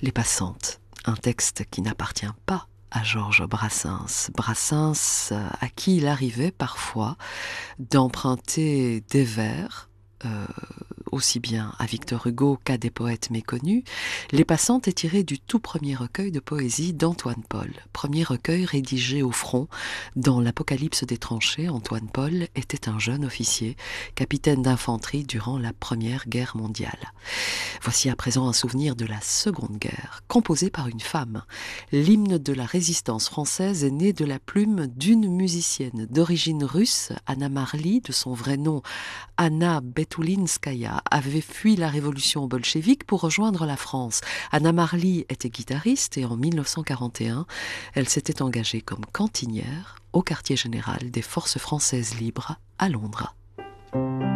Les Passantes, un texte qui n'appartient pas à Georges Brassens. Brassens, à qui il arrivait parfois d'emprunter des vers, euh, aussi bien à Victor Hugo qu'à des poètes méconnus. Les Passantes est tiré du tout premier recueil de poésie d'Antoine Paul. Premier recueil rédigé au front dans l'Apocalypse des tranchées. Antoine Paul était un jeune officier, capitaine d'infanterie durant la Première Guerre mondiale. Voici à présent un souvenir de la Seconde Guerre, composé par une femme. L'hymne de la résistance française est né de la plume d'une musicienne d'origine russe, Anna Marly, de son vrai nom Anna Betulinskaya, avait fui la révolution bolchevique pour rejoindre la France. Anna Marly était guitariste et en 1941, elle s'était engagée comme cantinière au quartier général des Forces françaises libres à Londres.